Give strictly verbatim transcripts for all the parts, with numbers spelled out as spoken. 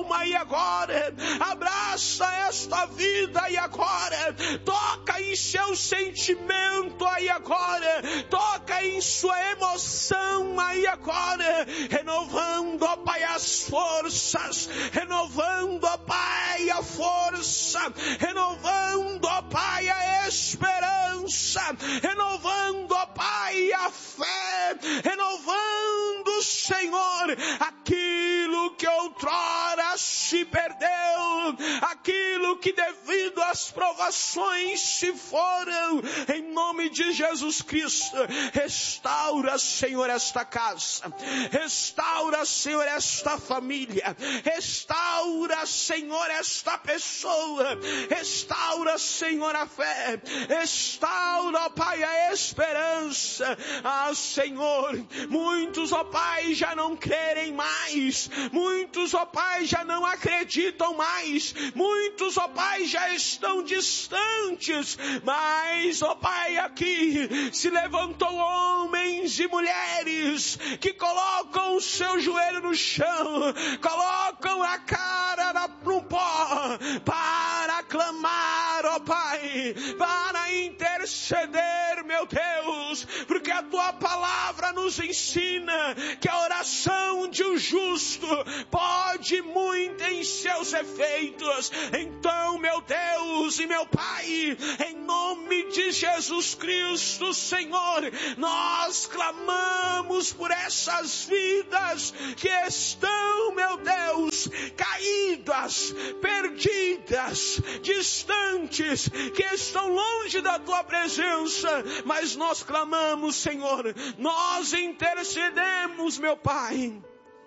alma e agora. Abraça esta vida e agora. Toca em seu sentimento aí agora. Toca em sua emoção aí agora. Renovando, ó Pai, as forças. Renovando, ó Pai, a força. Renovando, ó Pai, a esperança. Renovando, ó Pai, a fé. Renovando, Senhor, aquilo que outrora se perdeu, aquilo que devido às provações se foram, em nome de Jesus Cristo. Restaura, Senhor, esta casa, restaura, Senhor, esta família, restaura, Senhor, esta pessoa, restaura, Senhor, a fé, restaura, ó Pai, a esperança. Ah, Senhor, muitos, ó Pai, já não querem mais, muitos, ó Pai, já não acreditam mais, muitos, ó Pai, já estão distantes, mas, ó Pai, aqui se levantou homens e mulheres que colocam o seu joelho no chão, colocam a cara no pó, para clamar, ó Pai, para interceder, meu Deus, porque a Tua palavra nos ensina que a oração de um justo pode muito em seus efeitos. Então, meu Deus e meu Pai, em nome de Jesus Cristo, Senhor, nós clamamos por essas vidas que estão, meu Deus, caídas, perdidas, distantes, que estão longe da Tua presença, mas nós clamamos, Senhor, nós intercedemos, meu Pai,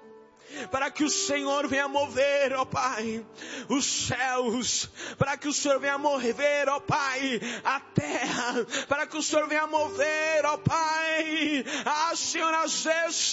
para que o Senhor venha mover, ó Pai, os céus, para que o Senhor venha mover, ó Pai, a terra, para que o Senhor venha mover, ó Pai, ah, Senhor, as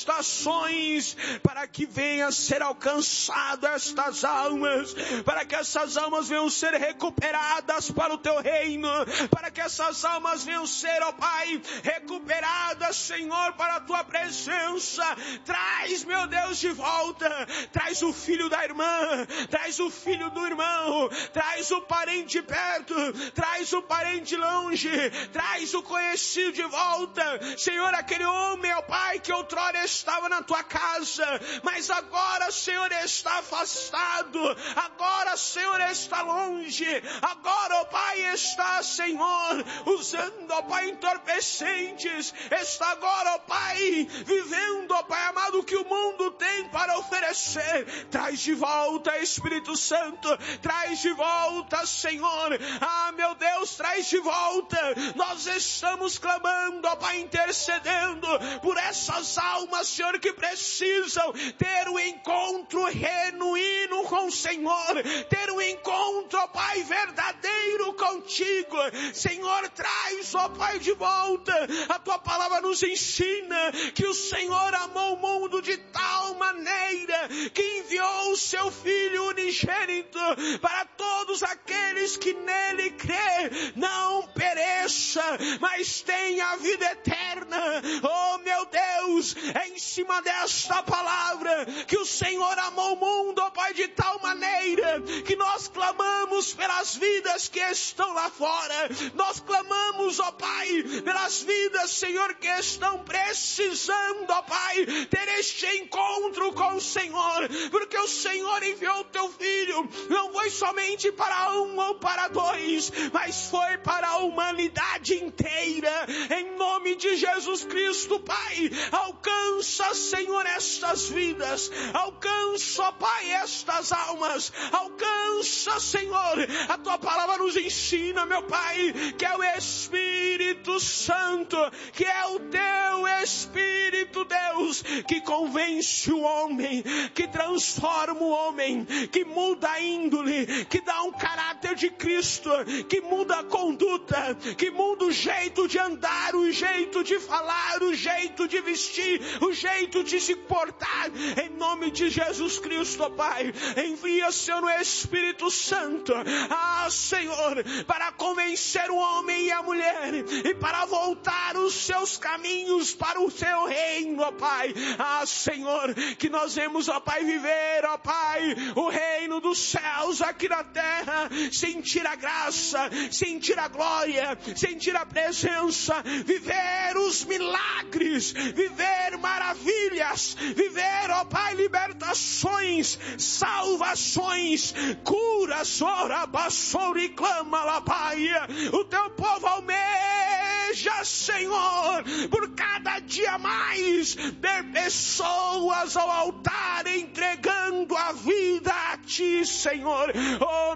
estações, para que venha ser alcançado estas almas, para que essas almas venham ser recuperadas para o Teu reino, para que essas almas venham ser, ó Pai, recuperadas, Senhor, para a Tua presença. Traz, meu Deus, de volta. Traz o filho da irmã, traz o filho do irmão, traz o parente perto, traz o parente longe, traz o conhecido de volta. Senhor, aquele homem, ó Pai, que outrora estava na Tua casa, mas agora, Senhor, está afastado, agora, Senhor, está longe, agora, ó Pai, está, Senhor, usando, ó Pai, entorpecentes, está agora, ó Pai, vivendo, ó Pai amado, o que o mundo tem para oferecer. Traz de volta, Espírito Santo, traz de volta, Senhor, ah, meu Deus, traz de volta. Nós estamos clamando, ó Pai, intercedendo por essas almas, Senhor, que precisam ter um encontro genuíno com o Senhor, ter um encontro, ó Pai, verdadeiro contigo. Senhor, traz, ó Pai, de volta. A Tua palavra nos ensina que o Senhor amou o mundo de tal maneira que enviou o Seu Filho unigênito para todos aqueles que nele crê, não pereça, mas tenha a vida eterna. Oh, meu Deus, é em cima desta palavra que o Senhor amou o mundo, ó Pai, de tal maneira que nós clamamos pelas vidas que estão lá fora. Nós clamamos, ó Pai, pelas vidas, Senhor, que estão precisando, ó Pai, ter este encontro com o Senhor, porque o Senhor enviou o Teu Filho, não foi somente para um ou para dois, mas foi para a humanidade inteira. Em nome de Jesus Cristo, Pai, alcança, Senhor, estas vidas, alcança, ó Pai, estas almas, alcança, Senhor. A Tua palavra nos ensina, meu Pai, que é o Espírito Santo, que é o Teu Espírito, Deus, que convence o homem, que transforma o homem, que muda a índole, que dá um caráter de Cristo, que muda a conduta, que muda o jeito de andar, o jeito de falar, o jeito de vestir, o jeito de se portar. Em nome de Jesus Cristo, Pai, confia, Senhor, no Espírito Santo, ah, Senhor, para convencer o homem e a mulher, e para voltar os seus caminhos para o teu reino, ó Pai. Ah, Senhor, que nós vemos, ó Pai, viver, ó Pai, o reino dos céus aqui na terra, sentir a graça, sentir a glória, sentir a presença, viver os milagres, viver maravilhas, viver, ó Pai, libertações, salvações, curas, ora, bassoura e clama lá, Pai. O teu povo almeja, Senhor, por cada dia mais, ver pessoas ao altar entregando a vida a Ti, Senhor. Oh,